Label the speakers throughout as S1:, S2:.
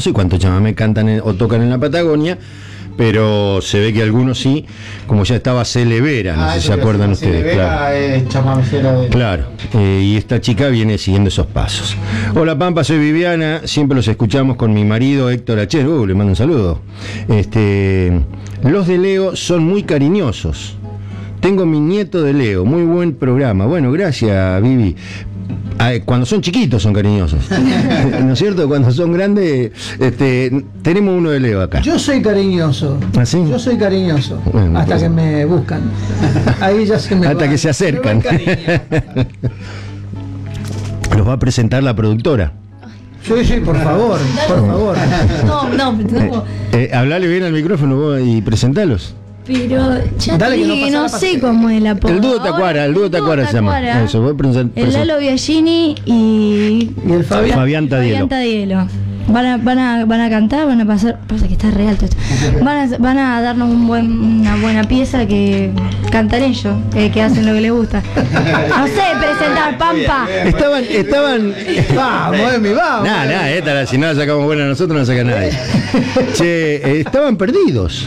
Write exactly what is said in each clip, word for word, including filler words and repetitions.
S1: sé cuántos chamamé cantan en, o tocan en la Patagonia, pero se ve que algunos sí, como ya estaba Celevera, no
S2: Ah,
S1: sé si se acuerdan ustedes.
S2: Celevera
S1: Claro,
S2: es chamamecera de...
S1: claro. Eh, y esta chica viene siguiendo esos pasos. Hola Pampa, soy Viviana, siempre los escuchamos con mi marido Héctor Acher. Uh, le mando un saludo. Este, los de Leo son muy cariñosos. Tengo mi nieto de Leo, muy buen programa. Bueno, gracias Vivi. Cuando son chiquitos son cariñosos, ¿no es cierto? Cuando son grandes, este, tenemos uno de Leo acá.
S3: Yo soy cariñoso.
S1: ¿Ah, sí?
S3: Yo soy cariñoso.
S1: Bueno,
S3: hasta
S1: pues,
S3: que me buscan. Ahí ya se me
S1: hasta
S3: va.
S1: que se acercan. Los va a presentar la productora.
S3: Sí, sí, por favor, por favor.
S4: No, no, no.
S1: Eh, eh, hablale bien al micrófono vos y presentalos.
S4: Pero ya
S3: Dale,
S4: te
S3: que no
S4: dije,
S3: pasa
S4: no
S3: la
S4: sé
S3: pastilla.
S4: cómo es la
S1: El dúo Tacuara, el dúo Tacuara se llama. Eso, voy a presen-
S4: El
S1: presen-
S4: Lalo Biagini y
S3: Y el Fabián.
S1: Fabián Tadielo.
S4: Fabián Tadielo. Van a, van a, van a cantar, van a pasar, pasa que está re alto esto. Van a, van a darnos un buen, una buena pieza que cantan ellos, eh, que hacen lo que les gusta. No sé, presentar Pampa.
S1: Estaban, estaban.
S3: Vamos, Emi, vamos.
S1: Nada, nada, esta, si no la sacamos buena nosotros, no la saca nadie. Che, eh, estaban perdidos.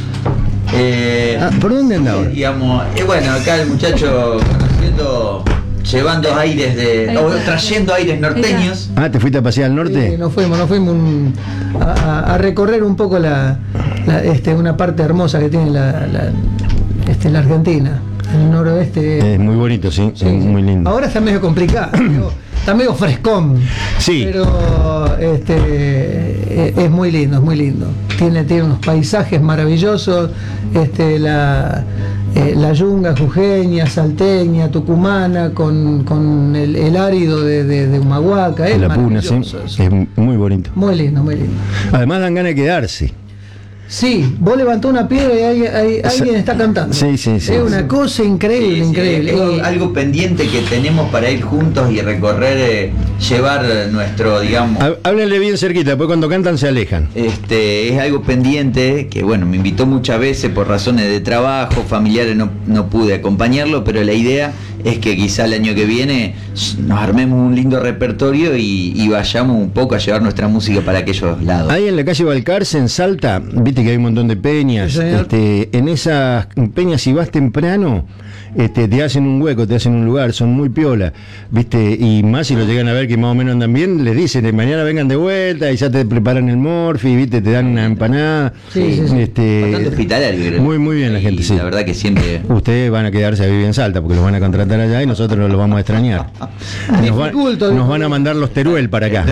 S5: Eh,
S1: Ah, ¿por dónde andaban?
S5: Digamos, eh, bueno, acá el muchacho conociendo, llevando aires de, o trayendo aires norteños.
S1: Ah, ¿te fuiste a pasear al norte?
S3: Sí, nos fuimos, nos fuimos un- a, a- a recorrer un poco la, la- este, una parte hermosa que tiene la, la, este, la Argentina, el noroeste.
S1: Es muy bonito, sí,
S3: Sí,
S1: es
S3: sí.
S1: muy lindo.
S3: Ahora está medio complicado, medio- está medio frescón.
S1: Sí.
S3: Pero este, eh, es muy lindo, es muy lindo. Tiene, tiene unos paisajes maravillosos, este, la, eh, la yunga jujeña, salteña, tucumana, con, con el, el árido de, de, de Humahuaca. Es
S1: La Puna, sí,
S3: maravilloso eso.
S1: es muy bonito.
S3: Muy lindo, muy lindo.
S1: Además dan ganas de quedarse.
S3: Sí, vos levantó una piedra y hay- hay- alguien está cantando.
S1: Sí, sí, sí.
S3: Es una cosa increíble,
S5: Sí, sí,
S3: increíble.
S5: es
S3: Y-
S5: algo pendiente que tenemos para ir juntos y recorrer, eh, llevar nuestro, digamos,
S1: Há- Háblenle bien cerquita, después cuando cantan se alejan.
S5: este, es algo pendiente que, bueno, me invitó muchas veces por razones de trabajo, familiares, no, no pude acompañarlo, pero la idea es que quizá el año que viene nos armemos un lindo repertorio y, y vayamos un poco a llevar nuestra música para aquellos lados.
S1: Ahí en la calle Balcarce, en Salta, viste que hay un montón de peñas.
S3: Sí, señor.
S1: Este, en esas peñas, si vas temprano, este, te hacen un hueco, te hacen un lugar, son muy piola, viste, y más si lo llegan a ver que más o menos andan bien, les dicen, "Eh, mañana vengan de vuelta y ya te preparan el morfi, viste, te dan una empanada.
S3: Sí, sí, sí.
S1: Este,
S5: Bastante hospitalario, creo.
S1: muy, muy bien la gente,
S5: Y
S1: sí.
S5: La verdad que siempre...
S1: Ustedes van a quedarse a vivir en Salta porque los van a contratar allá y nosotros los vamos a extrañar. Nos, va-
S3: Dificulto,
S1: nos van a mandar los Teruel para acá.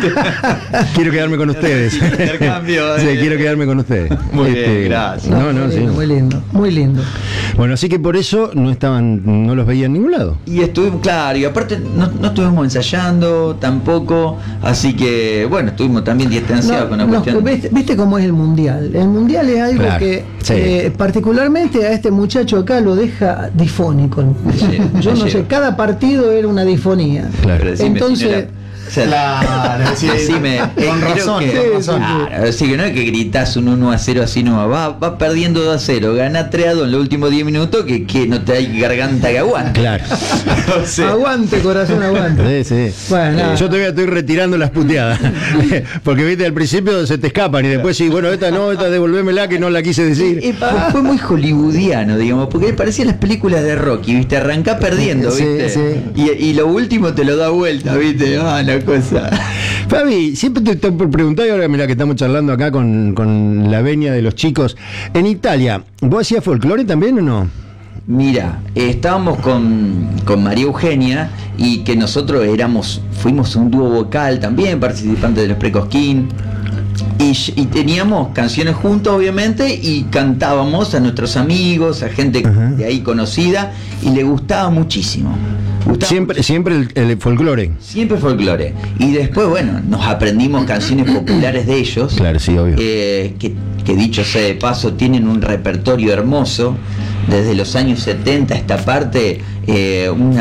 S1: Quiero quedarme con ustedes.
S5: Intercambio,
S1: Sí,
S5: eh.
S1: quiero quedarme con ustedes. Este,
S5: Muy bien, gracias.
S1: No, no,
S3: muy
S1: sí.
S3: lindo, muy lindo, muy lindo.
S1: Bueno, así que por eso no estaban, no los veía en ningún lado.
S5: Y estuvimos, claro, y aparte no, no estuvimos ensayando tampoco, así que bueno, estuvimos también distanciados
S3: No,
S5: con la
S3: no,
S5: cuestión.
S3: ¿viste, viste cómo es el mundial? El mundial es algo
S1: Claro,
S3: que
S1: sí.
S3: eh, particularmente a este muchacho acá lo deja difónico.
S5: Sí,
S3: Yo no
S5: sí.
S3: sé, cada partido era una difonía.
S1: Claro.
S5: Pero decime si
S3: Entonces-
S5: no era- o sea,
S2: Claro, sí,
S5: decime, eh,
S2: con
S5: creo
S2: razón,
S5: que-
S2: con razón.
S5: Claro, así que no es que gritás un uno a cero así no, va, va perdiendo dos a cero, gana tres a dos en los últimos diez minutos que, que no te hay garganta que aguante.
S1: Claro.
S5: O sea,
S3: Aguante, corazón, aguante.
S1: Sí, sí.
S3: Bueno, nada.
S1: Yo todavía estoy retirando las puteadas. Porque viste, al principio se te escapan y después sí, bueno, esta no, esta devolvémela que no la quise decir.
S5: Y fue, fue muy hollywoodiano, digamos, porque parecía las películas de Rocky, ¿viste? Arrancá perdiendo,
S1: Sí,
S5: ¿viste?
S1: sí.
S5: Y, y lo último te lo da vuelta, ¿viste? Ah, una cosa.
S1: Fabi, siempre te estoy por preguntar, y ahora mira que estamos charlando acá con, con la venia de los chicos. En Italia, ¿vos hacías folclore también o no?
S5: Mira, eh, estábamos con, con María Eugenia y que nosotros éramos, fuimos un dúo vocal también, participantes de los Precosquín. Y, y teníamos canciones juntos, obviamente, y cantábamos a nuestros amigos, a gente
S1: Ajá.
S5: de ahí conocida, y le gustaba muchísimo. Gustaba
S1: Siempre, siempre el, el folclore.
S5: Siempre folclore. Y después, bueno, nos aprendimos canciones populares de ellos.
S1: Claro, sí, obvio.
S5: eh, que, que dicho sea de paso, tienen un repertorio hermoso. Desde los años setenta a esta parte, eh, una